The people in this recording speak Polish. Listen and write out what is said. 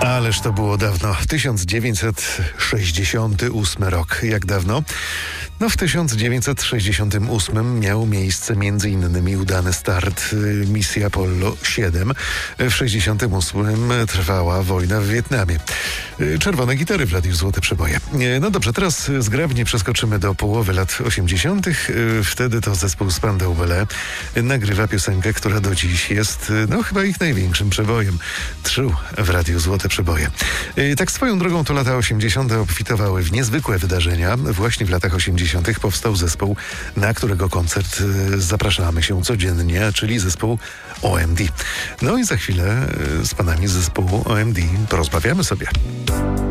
Ależ to było dawno. 1968 rok. Jak dawno? No w 1968 miał miejsce m.in. udany start misji Apollo 7. W 1968 trwała wojna w Wietnamie. Czerwone gitary w radiu Złote Przeboje. No dobrze, teraz zgrabnie przeskoczymy do połowy lat 80. Wtedy to zespół Spandau Ballet nagrywa piosenkę, która do dziś jest chyba ich największym przebojem. True w radiu Złote Przeboje. Tak swoją drogą to lata 80. obfitowały w niezwykłe wydarzenia. Właśnie w latach 80. powstał zespół, na którego koncert zapraszamy się codziennie, czyli zespół OMD. No i za chwilę z panami z zespołu OMD porozmawiamy sobie.